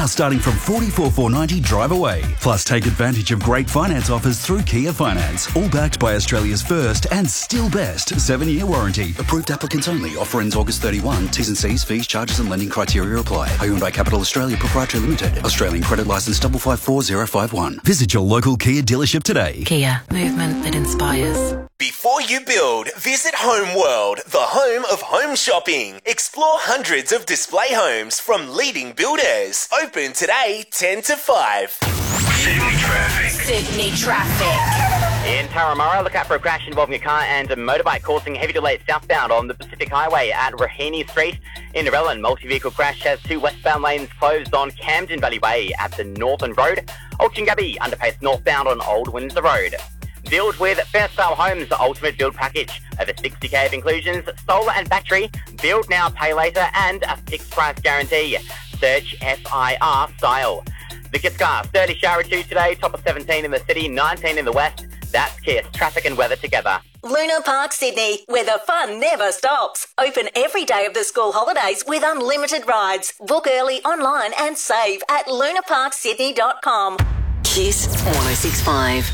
now starting from $44,490 drive away. Plus, take advantage of great finance offers through Kia Finance, all backed by Australia's first and still best 7-year warranty. Approved applicants only. Offer ends August 31. T's and C's, fees, charges and lending criteria apply. Hyundai Capital Australia Proprietary Limited. Australian credit licence 554051. Visit your local Kia dealership today. Kia, movement that inspires. Before you build, visit Home World, the home of home shopping. Explore hundreds of display homes from leading builders. Open today, 10 to 5. Sydney traffic. Sydney traffic. In Taramara, look out for a crash involving a car and a motorbike causing heavy delays southbound on the Pacific Highway at Raheny Street. In Narellan, multi-vehicle crash has 2 westbound lanes closed on Camden Valley Way at the Northern Road. Alchingabi, underpace northbound on Old Windsor Road. Build with Fairstyle Homes, the ultimate build package. Over 60k of inclusions, solar and battery, build now, pay later, and a fixed price guarantee. Search FIR Style. Vickers Car, 30 shower 2 today, top of 17 in the city, 19 in the west. That's KISS, traffic and weather together. Luna Park Sydney, where the fun never stops. Open every day of the school holidays with unlimited rides. Book early online and save at lunaparksydney.com. KISS 106.5.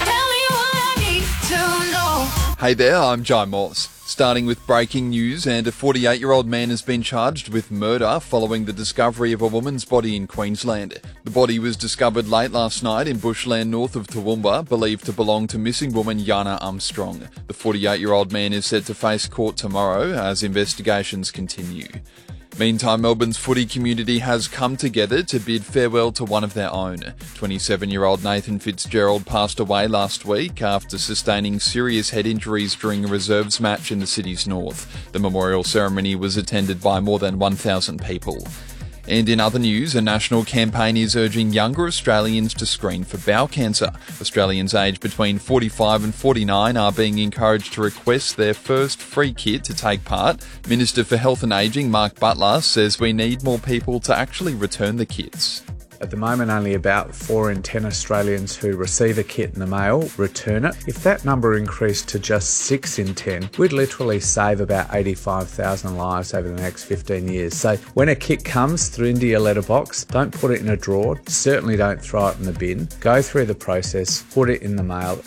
Hey there, I'm Jai Moss. Starting with breaking news, and a 48-year-old man has been charged with murder following the discovery of a woman's body in Queensland. The body was discovered late last night in bushland north of Toowoomba, believed to belong to missing woman Yana Armstrong. The 48-year-old man is set to face court tomorrow as investigations continue. Meantime, Melbourne's footy community has come together to bid farewell to one of their own. 27-year-old Nathan Fitzgerald passed away last week after sustaining serious head injuries during a reserves match in the city's north. The memorial ceremony was attended by more than 1,000 people. And in other news, a national campaign is urging younger Australians to screen for bowel cancer. Australians aged between 45 and 49 are being encouraged to request their first free kit to take part. Minister for Health and Ageing, Mark Butler, says we need more people to actually return the kits. At the moment, only about 4 in 10 Australians who receive a kit in the mail return it. If that number increased to just 6 in 10, we'd literally save about 85,000 lives over the next 15 years. So when a kit comes through into your letterbox, don't put it in a drawer, certainly don't throw it in the bin. Go through the process, put it in the mail.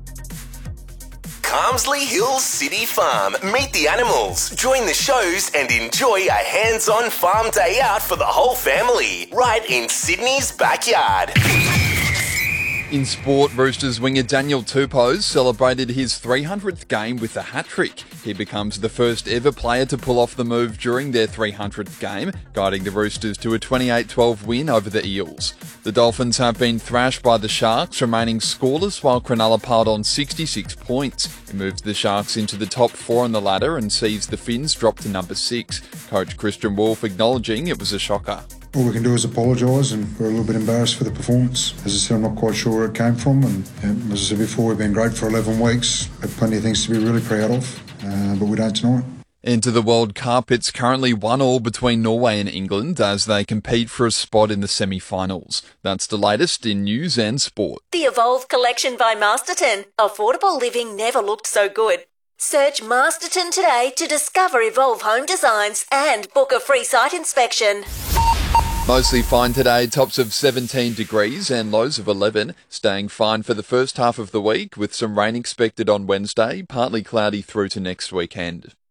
Carmsley Hills City Farm. Meet the animals, join the shows and enjoy a hands-on farm day out for the whole family, right in Sydney's backyard. In sport, Roosters winger Daniel Tupou celebrated his 300th game with a hat-trick. He becomes the first ever player to pull off the move during their 300th game, guiding the Roosters to a 28-12 win over the Eels. The Dolphins have been thrashed by the Sharks, remaining scoreless while Cronulla piled on 66 points. It moves the Sharks into the top 4 on the ladder and sees the Finns drop to number 6. Coach Christian Wolff acknowledging it was a shocker. All we can do is apologise, and we're a little bit embarrassed for the performance. As I said, I'm not quite sure where it came from, and as I said before, we've been great for 11 weeks. Have plenty of things to be really proud of, but we don't tonight. Into the World Cup, it's currently 1-1 between Norway and England as they compete for a spot in the semi-finals. That's the latest in news and sport. The Evolve collection by Masterton. Affordable living never looked so good. Search Masterton today to discover Evolve home designs and book a free site inspection. Mostly fine today, tops of 17 degrees and lows of 11. Staying fine for the first half of the week with some rain expected on Wednesday, partly cloudy through to next weekend.